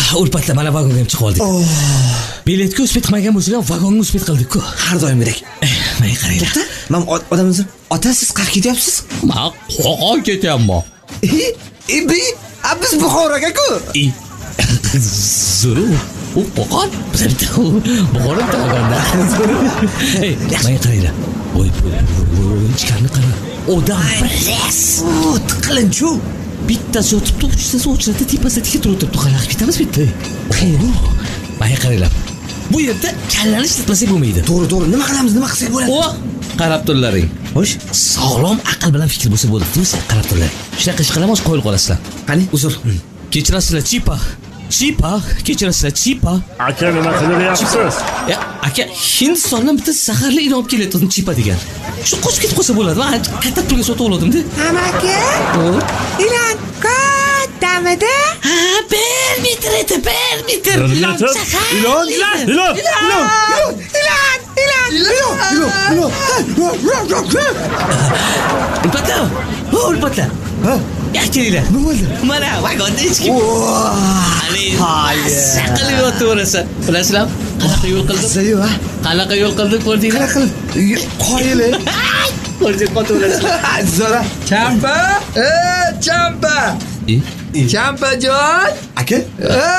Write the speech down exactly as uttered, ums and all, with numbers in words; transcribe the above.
Ulpatla mana vagonga ham chiqib oldik. Biletga uspet qilmagan bo'lsa ham vagonga uspet qildik-ku. Har doimgidek. Mana qaranglar. Men odamimiz ota siz qayerga ketyapsiz? Men Qo'qon ketyapman. E bi, biz Buxoroga-ku. Zo'r. U Qo'qon, biz bitta Buxoro tog'anda. Ey, mana qaranglar. Voy, chiqarni qara. Odam pres. Tiqilinchu. Bittasi o'tibdi, uchtasi o'chirdi, tepasida tikib turibdi. Qanaqa ketamiz bitta? Mana qaranglar. Bu yerda kallani ishlatmasak bo'lmaydi. To'g'ri, to'g'ri. Nima qilamiz, nima qilsak bo'ladi? O, qarab turlaring. Xo'sh, sog'lom aql bilan fikr bo'lsa bo'ldi. Siz qarab turlaring. Shunaqa ish qilamiz, qo'yil qolasizlar. Qani, usul. Kechirasizlar, chipa. Chipa, kechirasizlar, chipa. Aka, nima qilyapsiz? Ya, aka, Hindistondan bitta zaharli ilon olib kelyapti, chipa degan. Shu qochib ketib qolsa bo'ladi. Men katta pulga sotib oldim-da. Amaki? Ilon kattamidi? Ha, bir metr edi, bir metr. Ilon, ilon, ilon, ilon, ilon, Ilon, ilon, ilon. Ulpatla. Ulpatla. Ha? Yaxshiylar. Nima bo'ldi? Mana vagonda hech kim. Hayır. Qilib o'tirasan. Bilasizlar, qanaqa yo'l qildim? Zayo, ha? Qanaqa yo'l qildim ko'rdinglar? Qanaqa qilib? Qoyil. Ko'rdingiz, qo'taverasizlar. Zo'ra. Champa, eh, Champa. E? Champajon. Aka?